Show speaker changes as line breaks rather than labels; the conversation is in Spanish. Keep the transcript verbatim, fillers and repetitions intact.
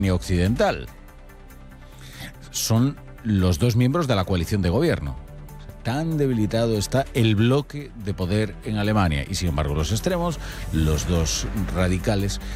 occidental. Son los dos miembros de la coalición de gobierno. Tan debilitado está el bloque de poder en Alemania y, sin embargo, los extremos, los dos radicales,